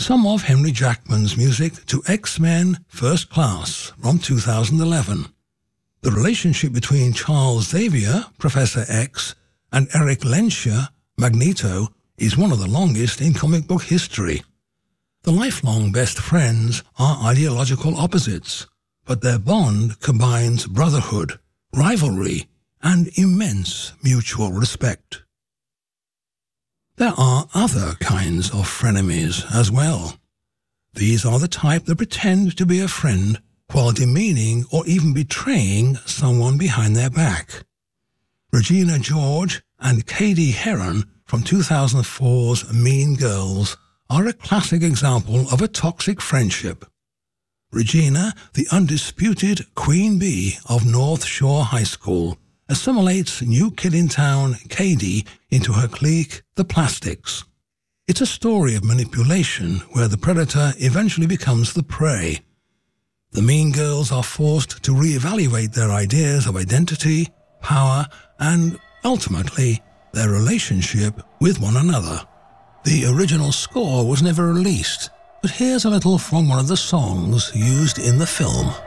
some of Henry Jackman's music to X-Men First Class from 2011. The relationship between Charles Xavier, Professor X, and Eric Lenscher, Magneto, is one of the longest in comic book history. The lifelong best friends are ideological opposites, but their bond combines brotherhood, rivalry, and immense mutual respect. There are other kinds of frenemies as well. These are the type that pretend to be a friend while demeaning or even betraying someone behind their back. Regina George and Cady Heron from 2004's Mean Girls are a classic example of a toxic friendship. Regina, the undisputed Queen Bee of North Shore High School, assimilates new kid in town Cady into her clique, the Plastics. It's a story of manipulation where the predator eventually becomes the prey. The Mean Girls are forced to reevaluate their ideas of identity, power, and, ultimately, their relationship with one another. The original score was never released, but here's a little from one of the songs used in the film.